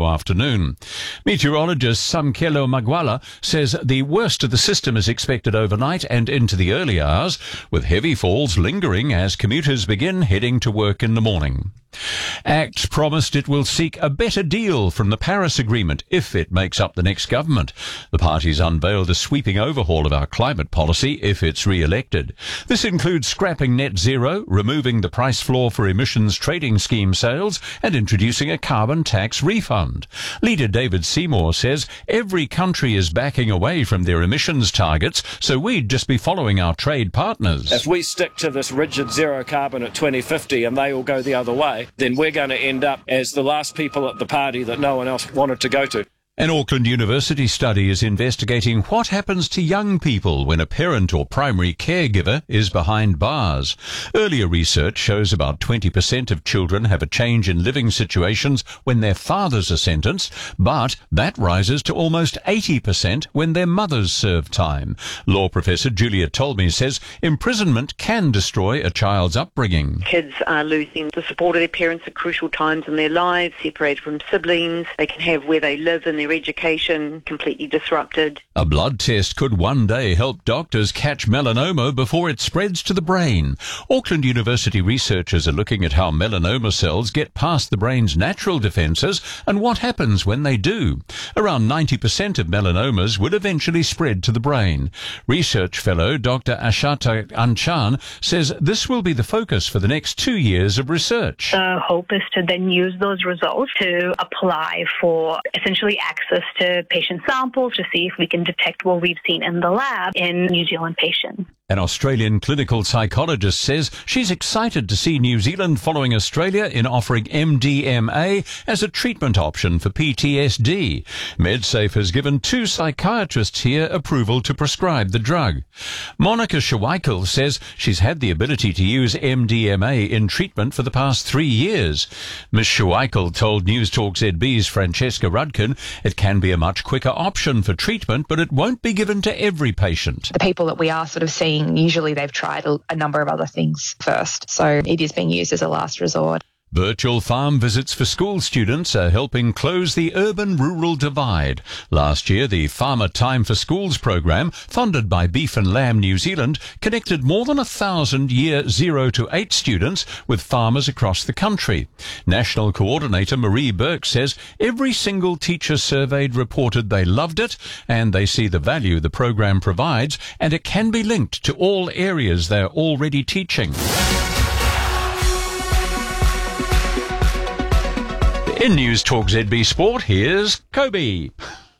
afternoon. Meteorologist Samkelo Magwala says the worst of the system is expected overnight and into the early hours, with heavy falls lingering as commuters begin heading to work in the morning. ACT promised it will seek a better deal from the Paris Agreement if it makes up the next government. The party's unveiled a sweeping overhaul of our climate policy if it's re-elected. This includes scrapping net zero, removing the price floor for emissions trading scheme sales, and introducing a carbon tax refund. Leader David Seymour says every country is backing away from their emissions targets, so we'd just be following our trade partners. If we stick to this rigid zero carbon at 2050 and they all go the other way, then we're going to end up as the last people at the party that no one else wanted to go to. An Auckland University study is investigating what happens to young people when a parent or primary caregiver is behind bars. Earlier research shows about 20% of children have a change in living situations when their fathers are sentenced, but that rises to almost 80% when their mothers serve time. Law professor Julia Tolmie says imprisonment can destroy a child's upbringing. Kids are losing the support of their parents at crucial times in their lives, separated from siblings. They can have where they live and their education completely disrupted. A blood test could one day help doctors catch melanoma before it spreads to the brain. Auckland University researchers are looking at how melanoma cells get past the brain's natural defences and what happens when they do. Around 90% of melanomas will eventually spread to the brain. Research fellow Dr. Ashata Anchan says this will be the focus for the next 2 years of research. The hope is to then use those results to apply for essentially access to patient samples to see if we can detect what we've seen in the lab in New Zealand patients. An Australian clinical psychologist says she's excited to see New Zealand following Australia in offering MDMA as a treatment option for PTSD. MedSafe has given 2 psychiatrists here approval to prescribe the drug. Monica Schweikel says she's had the ability to use MDMA in treatment for the past 3 years. Ms. Schweikel told News Talk ZB's Francesca Rudkin it can be a much quicker option for treatment, but it won't be given to every patient. The people that we are sort of seeing, usually they've tried a number of other things first, so it is being used as a last resort. Virtual farm visits for school students are helping close the urban-rural divide. Last year, the Farmer Time for Schools program, funded by Beef and Lamb New Zealand, connected more than 1,000 year 0 to 8 students with farmers across the country. National Coordinator Marie Burke says every single teacher surveyed reported they loved it and they see the value the program provides, and it can be linked to all areas they're already teaching. In News Talk ZB Sport, here's Kobe.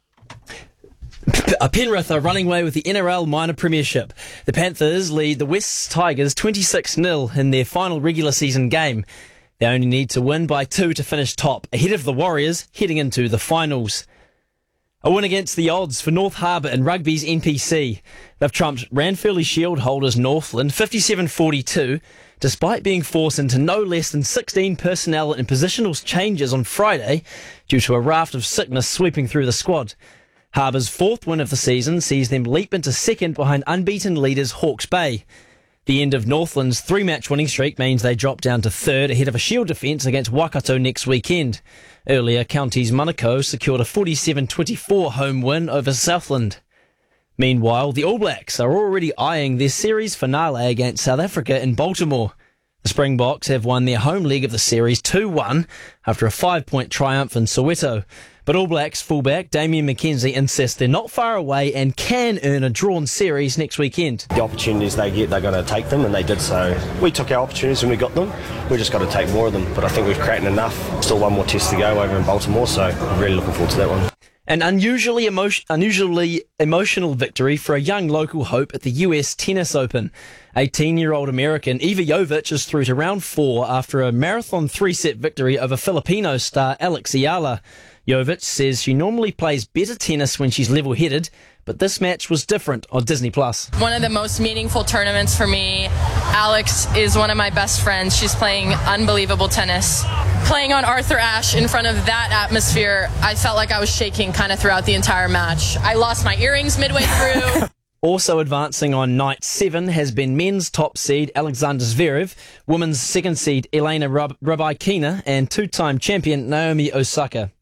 Penrith are running away with the NRL Minor Premiership. The Panthers lead the West Tigers 26-0 in their final regular season game. They only need to win by 2 to finish top, ahead of the Warriors heading into the finals. A win against the odds for North Harbour in rugby's NPC. They've trumped Ranfurly Shield holders Northland 57-42, despite being forced into no less than 16 personnel and positional changes on Friday due to a raft of sickness sweeping through the squad. Harbour's 4th win of the season sees them leap into second behind unbeaten leaders Hawke's Bay. The end of Northland's 3-match winning streak means they drop down to 3rd ahead of a Shield defence against Waikato next weekend. Earlier, Counties Manukau secured a 47-24 home win over Southland. Meanwhile, the All Blacks are already eyeing their series finale against South Africa in Baltimore. The Springboks have won their home leg of the series 2-1 after a 5-point triumph in Soweto. But All Blacks fullback Damien McKenzie insists they're not far away and can earn a drawn series next weekend. The opportunities they get, they're going to take them, and they did so. We took our opportunities when we got them. We've just got to take more of them. But I think we've created enough. Still one more test to go over in Baltimore, so I'm really looking forward to that one. An unusually emotional victory for a young local hope at the US Tennis Open. 18-year-old American Iva Jovic is through to round 4 after a marathon 3-set victory over Filipino star Alex Ayala. Jovic says she normally plays better tennis when she's level-headed, but this match was different on Disney+. One of the most meaningful tournaments for me. Alex is one of my best friends. She's playing unbelievable tennis. Playing on Arthur Ashe in front of that atmosphere, I felt like I was shaking kind of throughout the entire match. I lost my earrings midway through. Also advancing on night 7 has been men's top seed Alexander Zverev, women's second seed Elena Rybakina, and 2-time champion Naomi Osaka.